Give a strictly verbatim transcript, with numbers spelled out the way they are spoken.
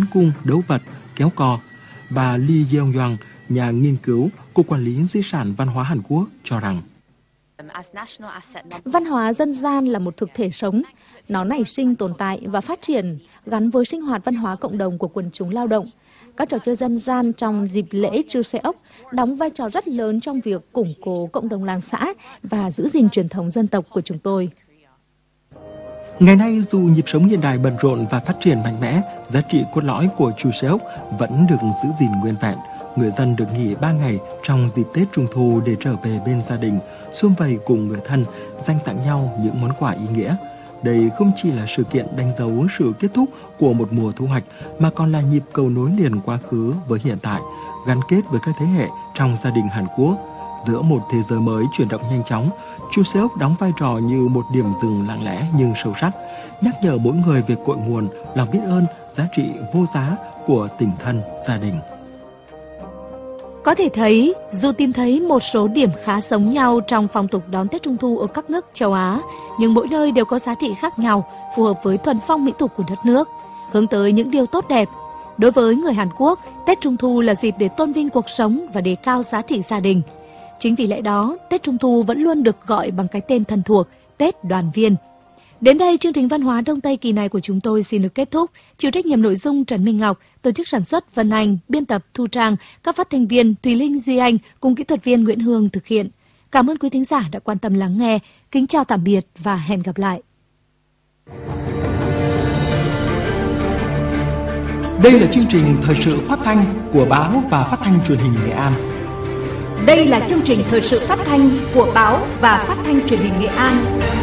cung, đấu vật, kéo co. Bà Lee Yeong-young, nhà nghiên cứu Cục Quản lý Di sản Văn hóa Hàn Quốc cho rằng văn hóa dân gian là một thực thể sống. Nó nảy sinh, tồn tại và phát triển gắn với sinh hoạt văn hóa cộng đồng của quần chúng lao động. Các trò chơi dân gian trong dịp lễ Chuseok đóng vai trò rất lớn trong việc củng cố cộng đồng làng xã và giữ gìn truyền thống dân tộc của chúng tôi. Ngày nay, dù nhịp sống hiện đại bận rộn và phát triển mạnh mẽ, giá trị cốt lõi của Chuseok vẫn được giữ gìn nguyên vẹn. Người dân được nghỉ ba ngày trong dịp Tết Trung Thu để trở về bên gia đình, sum vầy cùng người thân, dành tặng nhau những món quà ý nghĩa. Đây không chỉ là sự kiện đánh dấu sự kết thúc của một mùa thu hoạch, mà còn là nhịp cầu nối liền quá khứ với hiện tại, gắn kết với các thế hệ trong gia đình Hàn Quốc. Giữa một thế giới mới chuyển động nhanh chóng, Chuseok đóng vai trò như một điểm dừng lặng lẽ nhưng sâu sắc, nhắc nhở mỗi người về cội nguồn, lòng biết ơn, giá trị vô giá của tình thân, gia đình. Có thể thấy, dù tìm thấy một số điểm khá giống nhau trong phong tục đón Tết Trung Thu ở các nước châu Á, nhưng mỗi nơi đều có giá trị khác nhau, phù hợp với thuần phong mỹ tục của đất nước, hướng tới những điều tốt đẹp. Đối với người Hàn Quốc, Tết Trung Thu là dịp để tôn vinh cuộc sống và đề cao giá trị gia đình. Chính vì lẽ đó, Tết Trung Thu vẫn luôn được gọi bằng cái tên thân thuộc, Tết Đoàn viên. Đến đây, chương trình Văn hóa Đông Tây kỳ này của chúng tôi xin được kết thúc. Chịu trách nhiệm nội dung Trần Minh Ngọc, tổ chức sản xuất Vân Anh, biên tập Thu Trang, các phát thanh viên Thùy Linh, Duy Anh cùng kỹ thuật viên Nguyễn Hương thực hiện. Cảm ơn quý thính giả đã quan tâm lắng nghe. Kính chào tạm biệt và hẹn gặp lại. Đây là chương trình thời sự phát thanh của báo và phát thanh truyền hình Nghệ An. Đây là chương trình thời sự phát thanh của báo và phát thanh truyền hình Nghệ An.